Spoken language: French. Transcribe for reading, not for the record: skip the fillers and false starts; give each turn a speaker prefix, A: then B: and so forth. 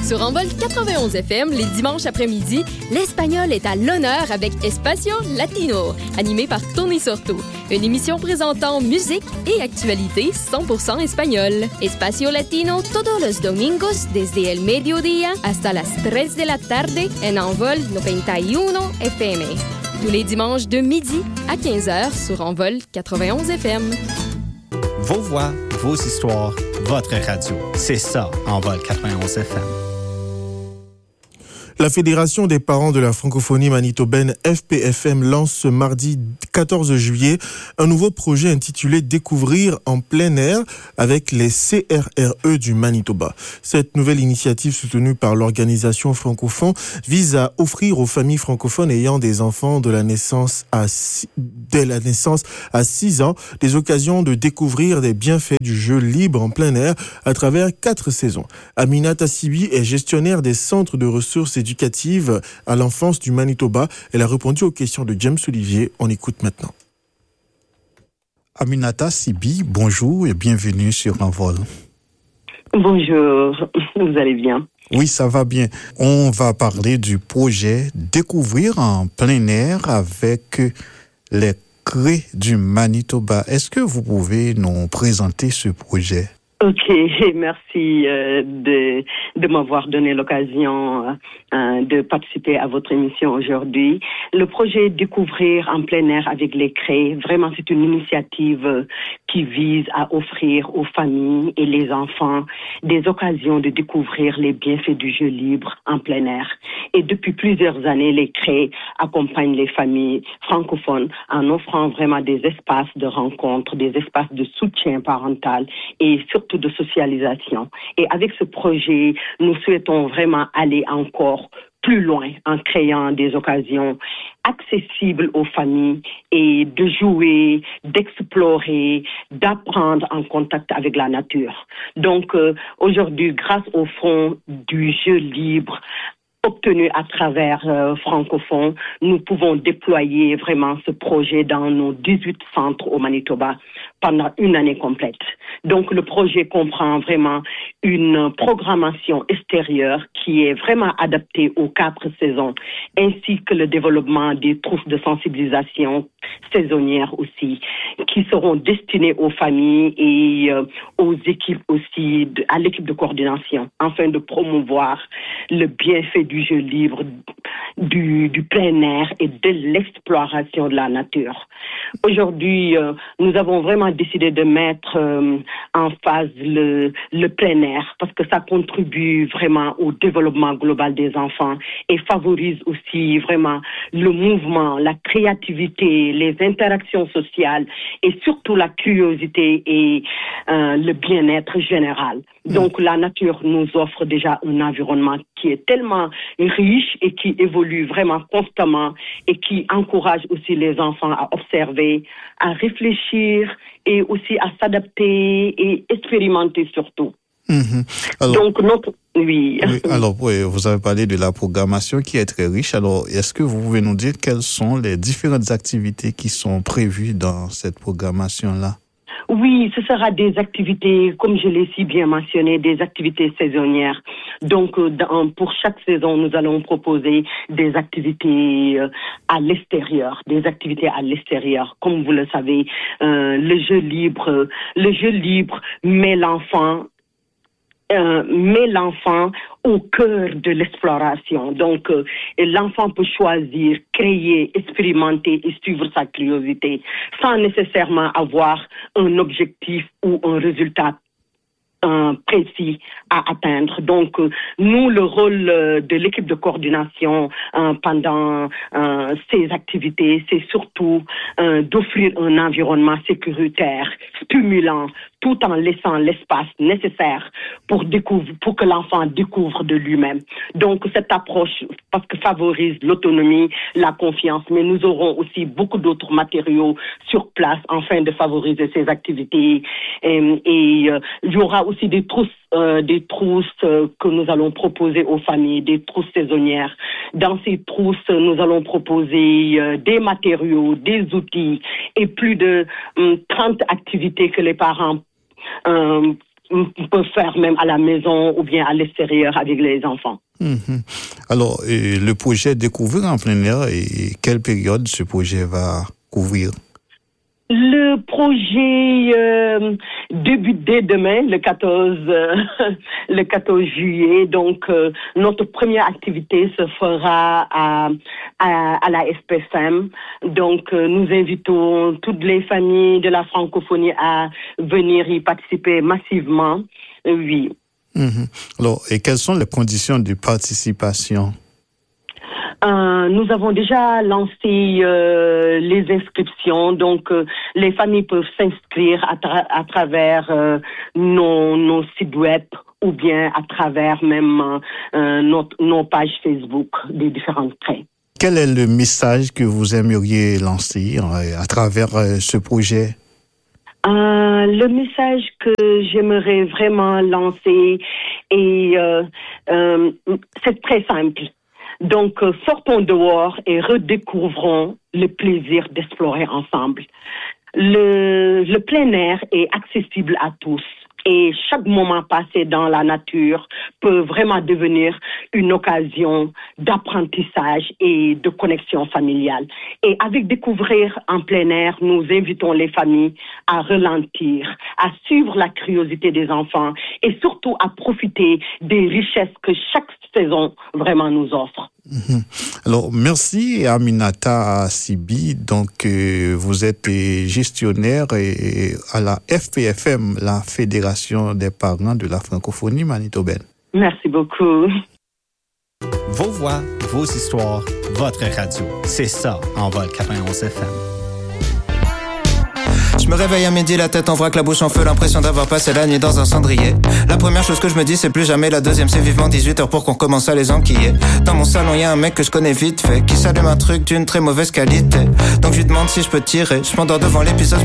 A: Sur Envol 91 FM, les dimanches après-midi, l'espagnol est à l'honneur avec Espacio Latino, animé par Tony Sorto. Une émission présentant musique et actualité 100% espagnole. Espacio Latino todos los domingos desde el mediodía hasta las 3 de la tarde en Envol 91 FM. Tous les dimanches de midi à 15h sur Envol 91 FM.
B: Vos voix, vos histoires, votre radio. C'est ça, Envol 91 FM.
C: La Fédération des parents de la francophonie manitobaine FPFM lance ce mardi 14 juillet un nouveau projet intitulé Découvrir en plein air avec les CRRE du Manitoba. Cette nouvelle initiative soutenue par l'organisation francophone vise à offrir aux familles francophones ayant des enfants dès la naissance à 6 ans des occasions de découvrir des bienfaits du jeu libre en plein air à travers 4 saisons. Aminata Sibi est gestionnaire des centres de ressources éducatives à l'enfance du Manitoba. Elle a répondu aux questions de James Olivier. On écoute maintenant.
D: Aminata Sibi, bonjour et bienvenue sur Envol.
E: Bonjour, vous allez bien?
D: Oui, ça va bien. On va parler du projet Découvrir en plein air avec les CRE du Manitoba. Est-ce que vous pouvez nous présenter ce projet?
E: Ok, merci de m'avoir donné l'occasion de participer à votre émission aujourd'hui. Le projet Découvrir en plein air avec les CRE, vraiment c'est une initiative qui vise à offrir aux familles et les enfants des occasions de découvrir les bienfaits du jeu libre en plein air. Et depuis plusieurs années, les CRE accompagnent les familles francophones en offrant vraiment des espaces de rencontre, des espaces de soutien parental et surtout de socialisation. Et avec ce projet, nous souhaitons vraiment aller encore plus loin en créant des occasions accessibles aux familles et de jouer, d'explorer, d'apprendre en contact avec la nature. Donc aujourd'hui, grâce au fonds du jeu libre obtenu à travers francophones, nous pouvons déployer vraiment ce projet dans nos 18 centres au Manitoba pendant une année complète. Donc le projet comprend vraiment une programmation extérieure qui est vraiment adaptée aux 4 saisons, ainsi que le développement des trousses de sensibilisation saisonnières aussi, qui seront destinées aux familles et aux équipes aussi, à l'équipe de coordination, afin de promouvoir le bienfait du jeu libre, du plein air et de l'exploration de la nature. Aujourd'hui, nous avons vraiment décidé de mettre en phase le plein air parce que ça contribue vraiment au développement global des enfants et favorise aussi vraiment le mouvement, la créativité, les interactions sociales et surtout la curiosité et le bien-être général. Donc la nature nous offre déjà un environnement qui est tellement riche et qui évolue vraiment constamment et qui encourage aussi les enfants à observer, à réfléchir et aussi à s'adapter et expérimenter surtout.
D: Alors,
E: donc oui,
D: alors vous avez parlé de la programmation qui est très riche. Alors, est-ce que vous pouvez nous dire quelles sont les différentes activités qui sont prévues dans cette programmation-là?
E: Oui, ce sera des activités, comme je l'ai si bien mentionné, des activités saisonnières. Donc, pour chaque saison, nous allons proposer des activités à l'extérieur, Comme vous le savez, le jeu libre met l'enfant au cœur de l'exploration. Donc, l'enfant peut choisir, créer, expérimenter et suivre sa curiosité sans nécessairement avoir un objectif ou un résultat précis à atteindre. Donc, nous, le rôle de l'équipe de coordination pendant ces activités, c'est surtout d'offrir un environnement sécuritaire, stimulant, tout en laissant l'espace nécessaire pour que l'enfant découvre de lui-même. Donc, cette approche, parce que favorise l'autonomie, la confiance, mais nous aurons aussi beaucoup d'autres matériaux sur place afin de favoriser ces activités. Et il y aura aussi des trousses que nous allons proposer aux familles, des trousses saisonnières. Dans ces trousses, nous allons proposer des matériaux, des outils et plus de 30 activités que les parents peuvent faire même à la maison ou bien à l'extérieur avec les enfants.
D: Alors, le projet Découvrir en plein air, et quelle période ce projet va couvrir?
E: Le projet débute dès demain, le 14 juillet. Donc, notre première activité se fera à la SPFM. Donc, nous invitons toutes les familles de la francophonie à venir y participer massivement. Oui.
D: Alors, et quelles sont les conditions de participation?
E: Nous avons déjà lancé les inscriptions, donc les familles peuvent s'inscrire à travers nos sites web ou bien à travers même nos pages Facebook des différentes traits.
D: Quel est le message que vous aimeriez lancer à travers ce projet?
E: Le message que j'aimerais vraiment lancer c'est très simple. Donc, sortons dehors et redécouvrons le plaisir d'explorer ensemble. Le plein air est accessible à tous et chaque moment passé dans la nature peut vraiment devenir une occasion d'apprentissage et de connexion familiale. Et avec Découvrir en plein air, nous invitons les familles à ralentir, à suivre la curiosité des enfants et surtout à profiter des richesses que chaque saison vraiment nous offre.
D: Alors, merci Aminata Sibi. Donc, vous êtes gestionnaire à la FPFM, la Fédération des parents de la francophonie manitobaine.
E: Merci beaucoup.
B: Vos voix, vos histoires, votre radio. C'est ça, Envol 91 FM.
F: Je me réveille à midi, la tête en vrac, la bouche en feu, l'impression d'avoir passé la nuit dans un cendrier. La première chose que je me dis, c'est plus jamais. La deuxième, c'est vivement 18h pour qu'on commence à les enquiller. Dans mon salon, y a un mec que je connais vite fait, qui s'allume un truc d'une très mauvaise qualité. Donc je lui demande si je peux tirer. Je m'endors devant l'épisode.